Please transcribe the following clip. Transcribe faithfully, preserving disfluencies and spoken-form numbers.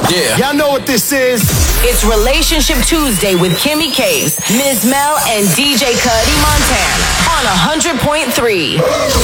Yeah. Y'all know what this is. It's Relationship Tuesday with Kimmy Case, Miz Mel, and D J Cuddy Montana on one hundred point three.